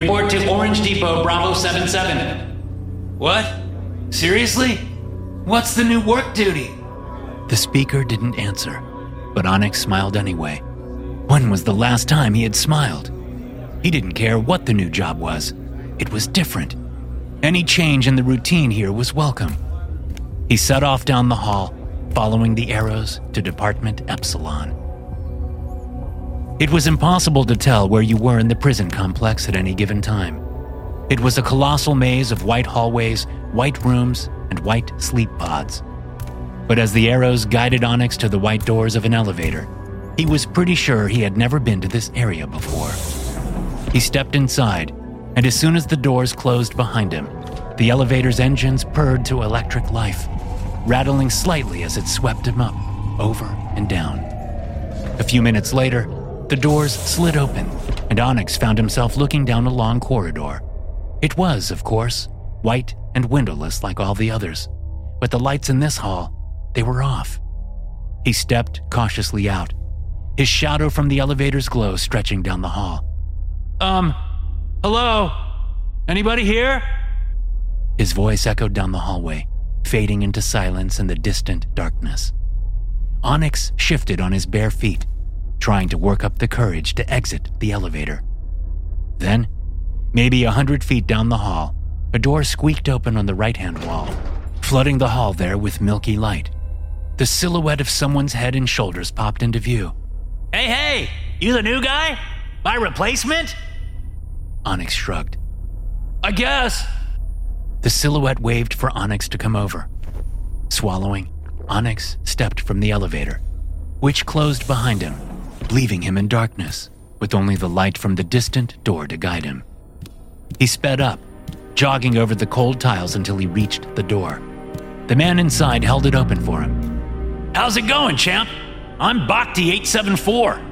Report to Orange Depot, Bravo 77. What? Seriously? What's the new work duty? The speaker didn't answer, but Onyx smiled anyway. When was the last time he had smiled? He didn't care what the new job was. It was different. Any change in the routine here was welcome. He set off down the hall, following the arrows to Department Epsilon. It was impossible to tell where you were in the prison complex at any given time. It was a colossal maze of white hallways, white rooms, and white sleep pods. But as the arrows guided Onyx to the white doors of an elevator, he was pretty sure he had never been to this area before. He stepped inside, and as soon as the doors closed behind him, the elevator's engines purred to electric life, rattling slightly as it swept him up, over and down. A few minutes later, the doors slid open, and Onyx found himself looking down a long corridor. It was, of course, white and windowless like all the others, but the lights in this hall, they were off. He stepped cautiously out, his shadow from the elevator's glow stretching down the hall. Hello? Anybody here? His voice echoed down the hallway, fading into silence in the distant darkness. Onyx shifted on his bare feet, trying to work up the courage to exit the elevator. Then, maybe 100 feet down the hall, a door squeaked open on the right-hand wall, flooding the hall there with milky light. The silhouette of someone's head and shoulders popped into view. Hey, you the new guy? My replacement? Onyx shrugged. I guess. The silhouette waved for Onyx to come over. Swallowing, Onyx stepped from the elevator, which closed behind him, leaving him in darkness, with only the light from the distant door to guide him. He sped up, jogging over the cold tiles until he reached the door. The man inside held it open for him. How's it going, champ? I'm Bhakti 874.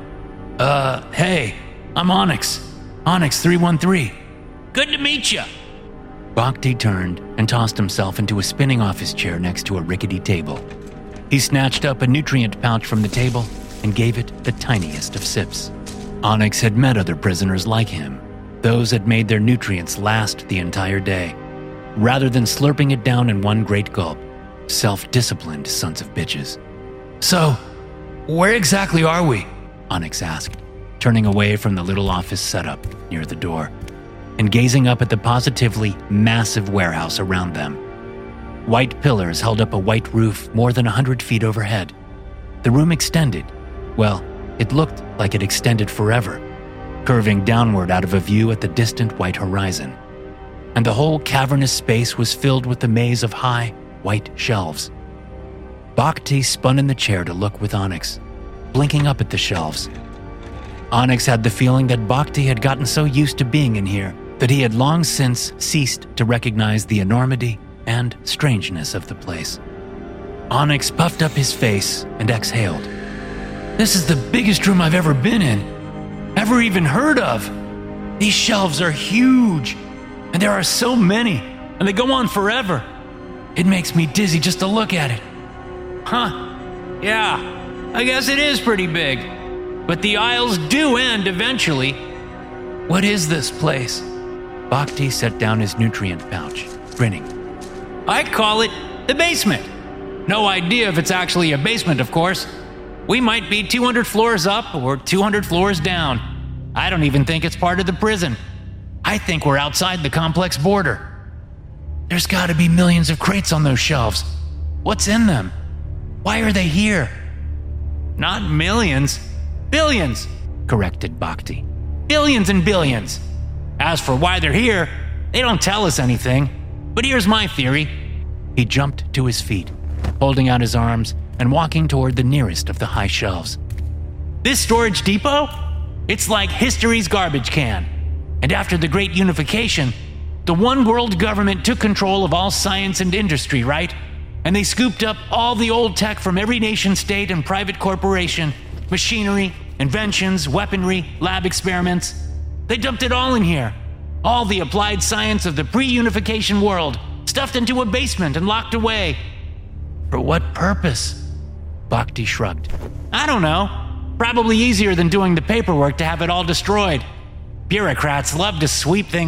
Hey, I'm Onyx. Onyx 313. Good to meet you. Bhakti turned and tossed himself into a spinning office chair next to a rickety table. He snatched up a nutrient pouch from the table and gave it the tiniest of sips. Onyx had met other prisoners like him. Those had made their nutrients last the entire day, rather than slurping it down in one great gulp. Self-disciplined sons of bitches. So, where exactly are we? Onyx asked, turning away from the little office setup near the door and gazing up at the positively massive warehouse around them. White pillars held up a white roof more than 100 feet overhead. The room extended. Well, it looked like it extended forever, curving downward out of a view at the distant white horizon. And the whole cavernous space was filled with the maze of high, white shelves. Bhakti spun in the chair to look with Onyx, blinking up at the shelves. Onyx had the feeling that Bhakti had gotten so used to being in here that he had long since ceased to recognize the enormity and strangeness of the place. Onyx puffed up his face and exhaled. This is the biggest room I've ever been in, ever even heard of. These shelves are huge, and there are so many, and they go on forever. It makes me dizzy just to look at it. Huh, yeah, I guess it is pretty big. But the aisles do end eventually. What is this place? Bhakti set down his nutrient pouch, grinning. I call it the basement. No idea if it's actually a basement, of course. We might be 200 floors up or 200 floors down. I don't even think it's part of the prison. I think we're outside the complex border. There's gotta be millions of crates on those shelves. What's in them? Why are they here? Not millions. Billions, corrected Bhakti. Billions and billions. As for why they're here, they don't tell us anything. But here's my theory. He jumped to his feet, holding out his arms and walking toward the nearest of the high shelves. This storage depot? It's like history's garbage can. And after the Great Unification, the one world government took control of all science and industry, right? And they scooped up all the old tech from every nation state and private corporation, machinery, inventions, weaponry, lab experiments. They dumped it all in here. All the applied science of the pre-unification world, stuffed into a basement and locked away. For what purpose? Bhakti shrugged. I don't know. Probably easier than doing the paperwork to have it all destroyed. Bureaucrats love to sweep things